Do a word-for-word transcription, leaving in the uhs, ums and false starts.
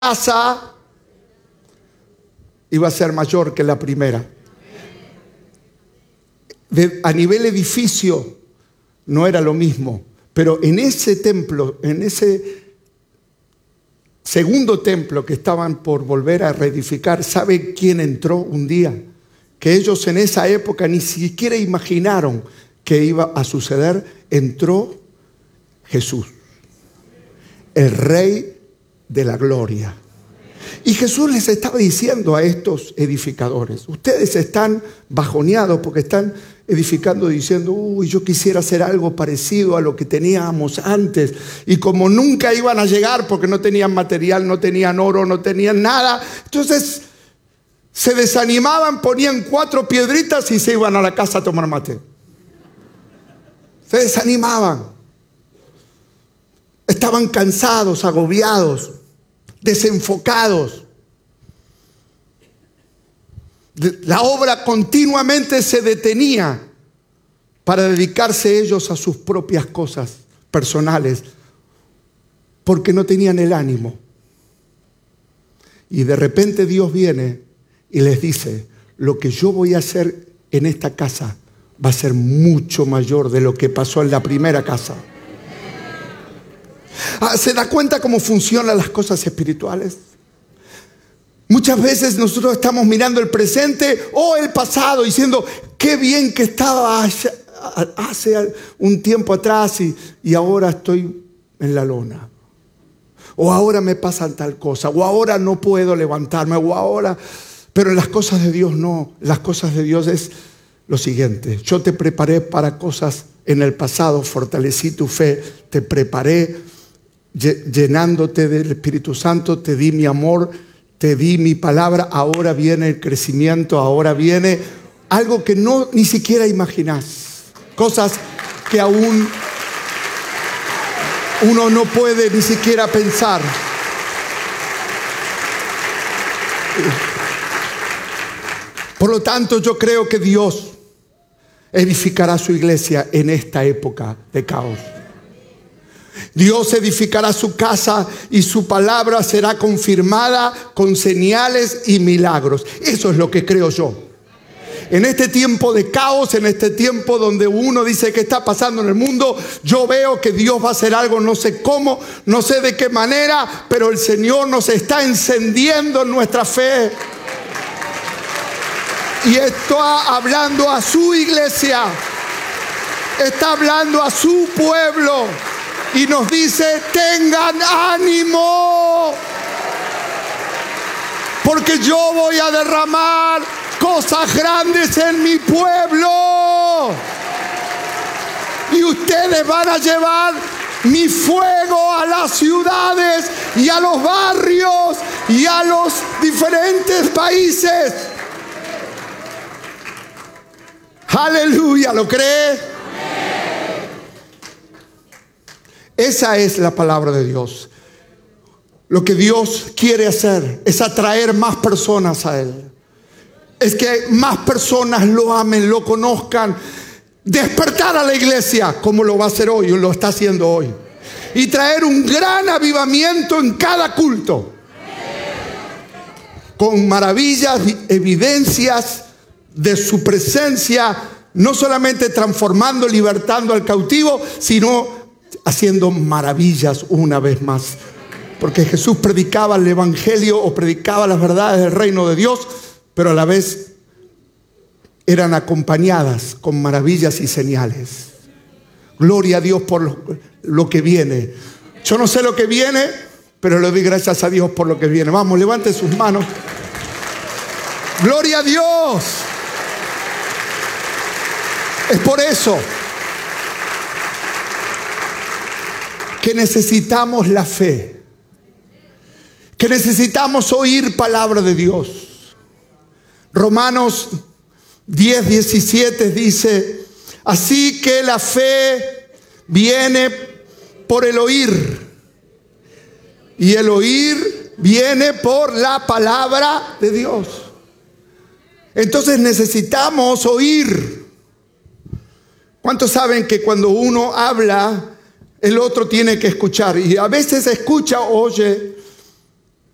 casa iba a ser mayor que la primera. De, a nivel edificio no era lo mismo, pero en ese templo, en ese segundo templo que estaban por volver a reedificar, ¿sabe quién entró un día? Que ellos en esa época ni siquiera imaginaron que iba a suceder. Entró Jesús, el Rey de la Gloria. Y Jesús les estaba diciendo a estos edificadores: ustedes están bajoneados porque están edificando diciendo, uy, yo quisiera hacer algo parecido a lo que teníamos antes. Y como nunca iban a llegar porque no tenían material, no tenían oro, no tenían nada, entonces se desanimaban, ponían cuatro piedritas y se iban a la casa a tomar mate. Se desanimaban. Estaban cansados, agobiados, desenfocados. La obra continuamente se detenía para dedicarse ellos a sus propias cosas personales, porque no tenían el ánimo. Y de repente Dios viene y les dice: lo que yo voy a hacer en esta casa va a ser mucho mayor de lo que pasó en la primera casa. ¿Se da cuenta cómo funcionan las cosas espirituales? Muchas veces nosotros estamos mirando el presente o el pasado diciendo, qué bien que estaba allá, hace un tiempo atrás y, y ahora estoy en la lona. O ahora me pasan tal cosa, o ahora no puedo levantarme, o ahora... Pero en las cosas de Dios no. Las cosas de Dios es lo siguiente: yo te preparé para cosas en el pasado, fortalecí tu fe, te preparé llenándote del Espíritu Santo, te di mi amor, te di mi palabra. Ahora viene el crecimiento, ahora viene algo que no ni siquiera imaginás, cosas que aún uno no puede ni siquiera pensar. Por lo tanto, yo creo que Dios edificará su iglesia en esta época de caos. Dios edificará su casa y su palabra será confirmada con señales y milagros. Eso es lo que creo yo. En este tiempo de caos, en este tiempo donde uno dice qué está pasando en el mundo, yo veo que Dios va a hacer algo, no sé cómo, no sé de qué manera, pero el Señor nos está encendiendo en nuestra fe. Y está hablando a su iglesia, está hablando a su pueblo y nos dice: tengan ánimo, porque yo voy a derramar cosas grandes en mi pueblo y ustedes van a llevar mi fuego a las ciudades y a los barrios y a los diferentes países. Aleluya, ¿lo cree? Esa es la palabra de Dios. Lo que Dios quiere hacer es atraer más personas a Él. Es que más personas lo amen, lo conozcan. Despertar a la iglesia como lo va a hacer hoy, o lo está haciendo hoy. Y traer un gran avivamiento en cada culto. Con maravillas, evidencias de su presencia, no solamente transformando, libertando al cautivo, sino haciendo maravillas una vez más. Porque Jesús predicaba el evangelio o predicaba las verdades del reino de Dios, pero a la vez eran acompañadas con maravillas y señales. Gloria a Dios por lo, lo que viene. Yo no sé lo que viene, pero le doy gracias a Dios por lo que viene. Vamos, levante sus manos. Gloria a Dios. Es por eso que necesitamos la fe, que necesitamos oír palabra de Dios. Romanos diez, diecisiete dice: así que la fe viene por el oír, y el oír viene por la palabra de Dios. Entonces necesitamos oír. ¿Cuántos saben que cuando uno habla, el otro tiene que escuchar? Y a veces escucha, oye,